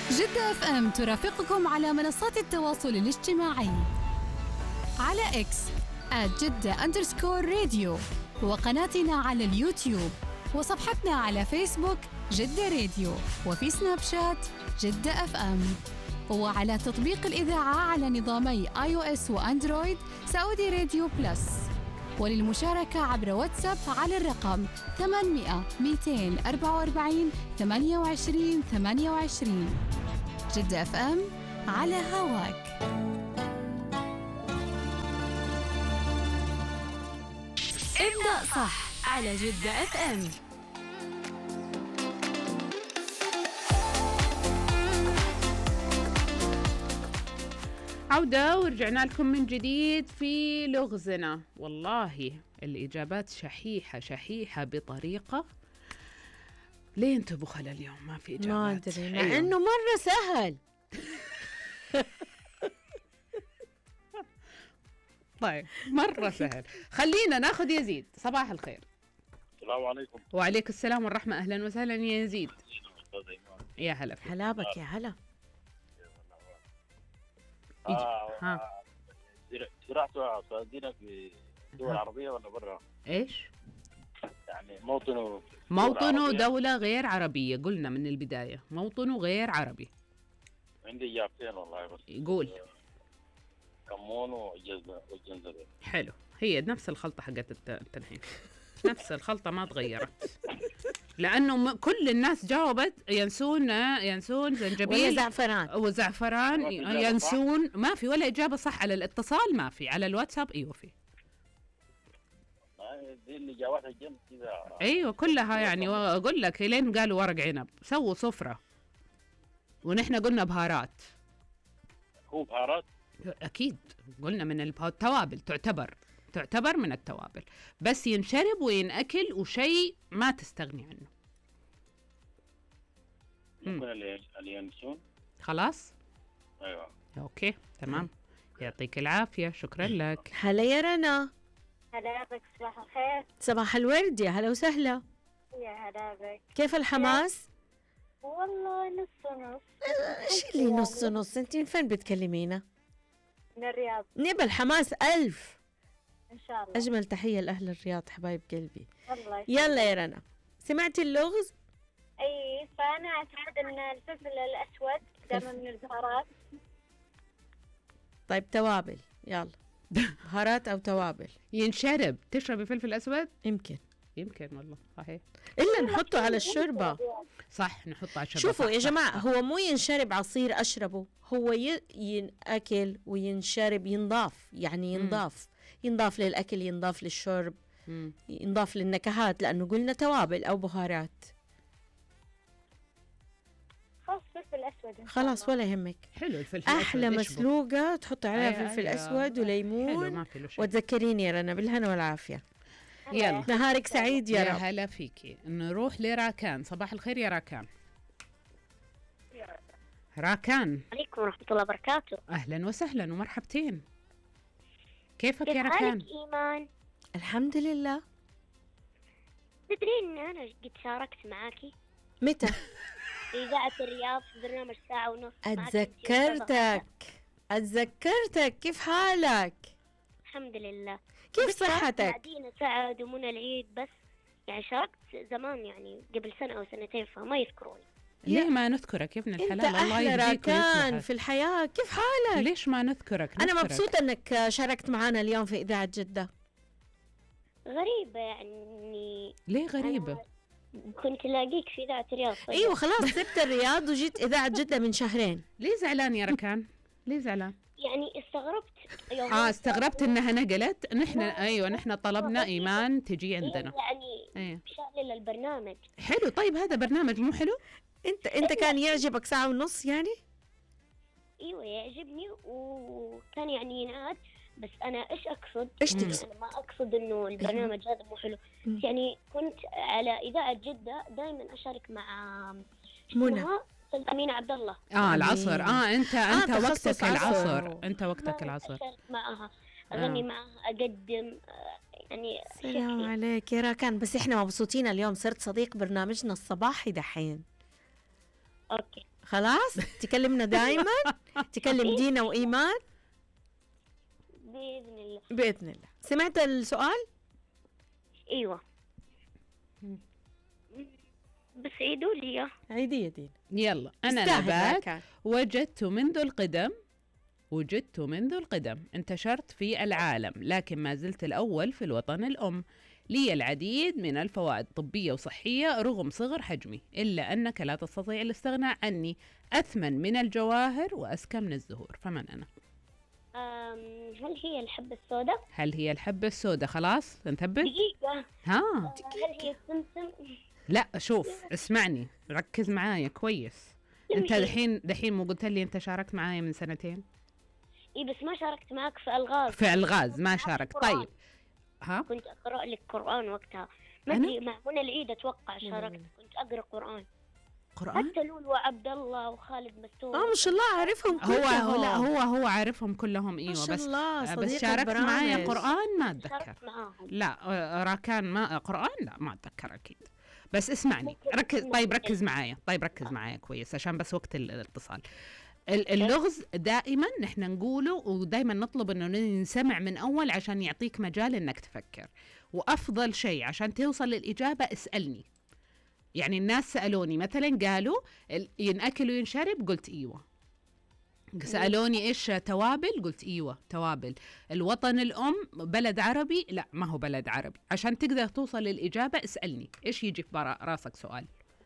جدة اف ام ترافقكم على منصات التواصل الاجتماعي على اكس @جدة_راديو، وقناتنا على اليوتيوب، وصفحتنا على فيسبوك جدة راديو، وفي سناب شات جدة اف ام، وعلى تطبيق الإذاعة على نظامي iOS وأندرويد سعودي راديو بلس. وللمشاركة عبر واتساب على الرقم 800 244 28 28. جدة اف ام على هواك. ابدأ صح على جدة اف ام. عودة ورجعنا لكم من جديد في لغزنا. والله الإجابات شحيحة بطريقة. ليه انتوا بخل اليوم؟ ما في إجابات. ما أدري، مع إنه مرة سهل. طيب مرة سهل. خلينا ناخذ يزيد. صباح الخير. السلام عليكم. وعليكم السلام والرحمة. أهلا وسهلا يا يزيد. يا هلا فيك. هلا بك يا هلا. زرعتوا صيادين في دول عربية ولا برا؟ إيش؟ يعني موطنه دولة غير عربية. قلنا من البداية موطنه غير عربي. عندي إجابتين والله بس. يقول كمون والجنزبيل. حلو، هي نفس الخلطة حقت التنحين. نفس الخلطة ما تغيرت، لأنه كل الناس جاوبت ينسون زنجبيل وزعفران ينسون. ما في ولا إجابة صح. على الاتصال ما في، على الواتساب أيوة في. دي اللي جاوبتها الجنب كذا. أيوة كلها يعني. وأقول لك لين قالوا ورق عنب سووا صفرة، ونحن قلنا بهارات. هو بهارات؟ أكيد قلنا من التوابل. تعتبر من التوابل، بس ينشرب وينأكل وشيء ما تستغني عنه. ممكن اللي ينسون. خلاص. أيوة أوكي تمام. يعطيك العافية، شكرا لك. هلا يا رنا. هلا بك. صباح الخير. صباح الورد، يا هلا وسهلا. يا هلا بك. كيف الحماس؟ والله نص. ايش اللي نص؟ انت من فين بتكلمينا؟ من الرياض. نبى الحماس 1000 إن شاء الله. أجمل تحية لأهل الرياض حبايب قلبي. الله يلا يا رنا، سمعتي اللغز؟ أي، فأنا أعتقد أن الفلفل الأسود دائما من البهارات. طيب توابل، يلا. بهارات أو توابل. ينشرب. تشربي فلفل أسود؟ يمكن والله صحيح. إلا نحطه على الشوربة. صح، نحطه على الشوربة. شوفوا صح يا جماعة، صح. هو مو ينشرب عصير أشربه، هو ينأكل وينشرب، ينضاف يعني ينضاف للأكل، ينضاف للشرب، ينضاف للنكهات، لأنه قلنا توابل أو بهارات. خلاص فلفل أسود. خلاص ولا يهمك. حلو الفلفل أحلى مسلوقة تحط عليها فلفل أسود وليمون. وتذكريني يا رنا بالهنا والعافية. يلا نهارك سعيد يا رب. يا هلا فيكي. نروح لراكان. صباح الخير يا راكان. راكان. عليكم ورحمة الله وبركاته. أهلا وسهلا ومرحبتين. كيفك يا كيف راكان؟ حالك إيمان؟ الحمد لله. تدرين أن أنا قد شاركت معاكي؟ متى؟ في إذاعة الرياض في برنامج ساعة ونص. أتذكرتك. كيف حالك؟ الحمد لله. كيف صحتك؟ بعدين سعد ومنى العيد، بس يعني شاركت زمان يعني قبل سنة أو سنتين فما يذكروني. ليه ما نذكرك يا ابن الحلال؟ انت احلى راكان في الحياة. كيف حالك؟ ليش ما نذكرك؟ انا مبسوطة انك شاركت معنا اليوم في اذاعة جدة. غريبة يعني. ليه غريبة؟ كنت لاقيك في اذاعة الرياض. ايوه خلاص سبت الرياض وجيت اذاعة جدة من شهرين. ليه زعلان يا راكان؟ ليه زعلان؟ يعني استغربت يوم استغربت انها نقلت. نحن طلبنا ايمان تجي عندنا يعني شغل البرنامج. حلو. طيب هذا برنامج مو حلو؟ انت كان يعجبك ساعة ونص يعني؟ ايوه يعجبني وكان يعني ينعاد، بس انا ايش اقصد؟ ايش تقصد؟ انا ما اقصد انه البرنامج هذا مو حلو. يعني كنت على اذاعة جدة دائما اشارك مع منى أمينة عبد الله. العصر. انت وقتك العصر. انت وقتك العصر. اشارك معها، اغني معها، اقدم يعني. سلام عليك يا راكان. بس احنا مبسوطين اليوم صرت صديق برنامجنا الصباحي دحين. اوكي خلاص تكلمنا دائما، تكلم دينا وإيمان بإذن الله. بإذن الله. سمعت السؤال؟ أيوة بس عيدوا لي إياه. عيدي يا دينا. يلا. أنا نبات وجدت منذ القدم انتشرت في العالم، لكن ما زلت الأول في الوطن الأم. لي العديد من الفوائد طبية وصحية رغم صغر حجمي، إلا أنك لا تستطيع الاستغناء عني. أثمن من الجواهر وأزكى من الزهور. فمن أنا؟ هل هي الحبة السوداء؟ خلاص نثبت. دقيقة. ها. هل هي السمسم؟ لا شوف اسمعني، ركز معايا كويس. انت دحين مو قلت لي انت شاركت معايا من 2 اي بس ما شاركت معك في الغاز ما شاركت. طيب ها كنت اقرا لك قران وقتها، ما ادري مع منى العيد اتوقع شاركت. كنت اقرا قران حتى لولو وعبد الله وخالد مستور. ما شاء الله عارفهم كلهم. هو عارفهم كلهم. ايوه بس شاركت معايا قران ما اتذكر. لا راكان ما قران، لا ما اتذكر اكيد. بس اسمعني ركز معايا كويس عشان بس وقت الاتصال. اللغز دائما نحن نقوله ودائما نطلب انه نسمع من اول عشان يعطيك مجال انك تفكر. وافضل شيء عشان توصل للاجابه اسالني. يعني الناس سالوني مثلا قالوا ينأكل وينشرب، قلت ايوه. سالوني ايش توابل، قلت ايوه توابل. الوطن الام بلد عربي، لا ما هو بلد عربي. عشان تقدر توصل للاجابه اسالني ايش يجي في راسك سؤال.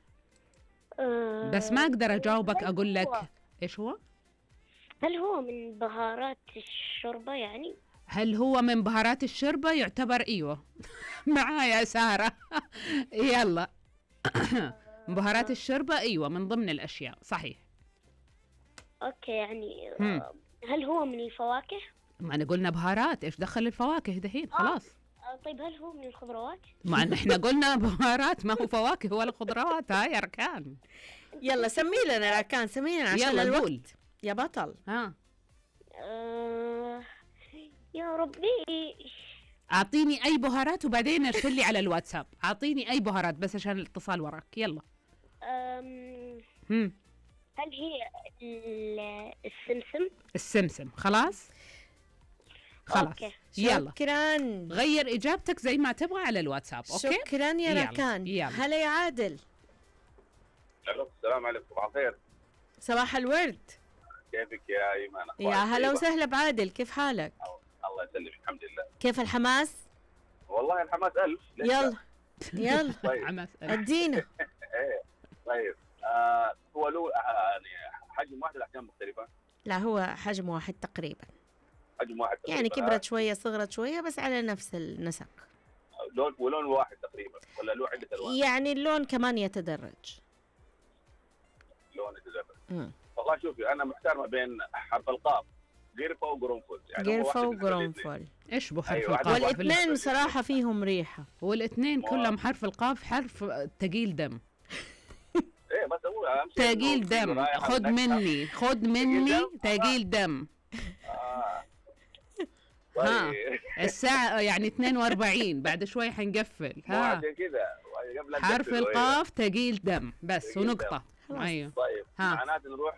بس ما اقدر اجاوبك اقول لك ايش هو. هل هو من بهارات الشوربه يعني؟ هل هو من بهارات الشوربه؟ يعتبر ايوه. معايا ساره. يلا. بهارات الشوربه ايوه من ضمن الاشياء صحيح. اوكي يعني هل هو من الفواكه؟ ما أنا قلنا بهارات، إيش دخل الفواكه دحين خلاص. طيب هل هو من الخضروات؟ ما إحنا قلنا بهارات ما هو فواكه ولا خضروات. هاي ركان. يلا سمي لنا ركان، سمي لنا عشان الوقت قول. يا بطل. ها يا ربي أعطيني أي بهارات وبعدين ارسل لي على الواتساب. أعطيني أي بهارات بس عشان الاتصال وراك. يلا. هل هي السمسم؟ خلاص أوكي. يلا شكرا. غير إجابتك زي ما تبغى على الواتساب. أوكي شكرا يا ركان. هلا يا عادل. السلام عليكم. صباح الخير. صباح الورد. كيفك يا ايمان؟ يا هلا وسهلا بعادل، كيف حالك؟ الله يسلمك الحمد لله. كيف الحماس؟ والله الحماس ألف. يلا طيب. ادينا. ايه طيب. هو له يعني حجم واحد الاحجام مختلفه؟ لا هو حجم واحد تقريبا. حجم واحد تقريبا. يعني كبرت شويه صغرت شويه بس على نفس النسق. ولون واحد تقريبا ولا له عده الوان؟ يعني اللون كمان يتدرج. لون يتدرج. والله شوفي انا محتار ما بين حرف القاف قرفه وقرنفل. يعني قرفه وقرنفل. ايش بو حرف القاف؟ والاثنين صراحه فيهم ريحه. والاثنين كلهم حرف القاف حرف ثقيل دم. ايه بس هو ثقيل دم. خذ مني ثقيل دم. ها الساعة يعني 42 بعد شوي حنقفل. ها كذا حرف القاف ثقيل دم بس ونقطة. ايوه طيب معناته نروح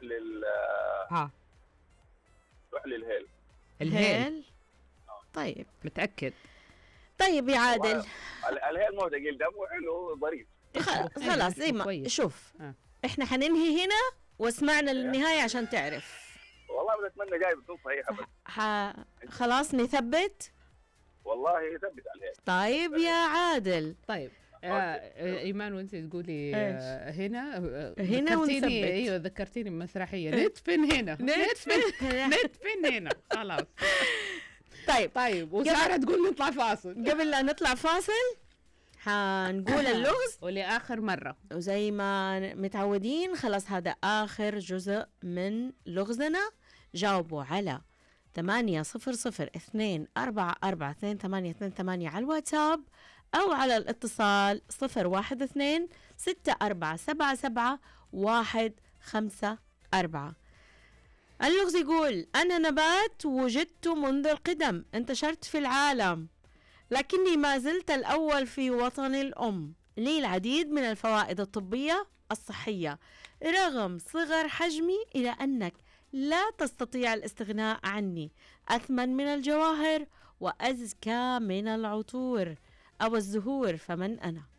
نروح الهيل. طيب متأكد؟ طيب يا عادل الهيل مو ثقيل دم وحلو ظريف. خلاص زي ما شوف احنا حننهي هنا واسمعنا للنهاية عشان تعرف. والله بتمنى جاي بتكون صحيحة. خلاص نثبت. والله يثبت عليها. طيب يا عادل. طيب ايمان وانت تقولي هنا ونثبت. ايوه ذكرتيني بمسرحيه ندفن هنا ندفن هنا خلاص. طيب وساره تقول نطلع فاصل. قبل لا نطلع فاصل حنقول اللغز ولآخر مرة وزي ما متعودين خلاص هذا آخر جزء من لغزنا. جاوبوا على 800244288 على الواتساب أو على الاتصال 012-6477-154. اللغز يقول أنا نبات وجدت منذ القدم انتشرت في العالم لكني ما زلت الأول في وطن الأم. لي العديد من الفوائد الطبية الصحية رغم صغر حجمي إلى أنك لا تستطيع الاستغناء عني، أثمن من الجواهر وأزكى من العطور أو الزهور، فمن أنا؟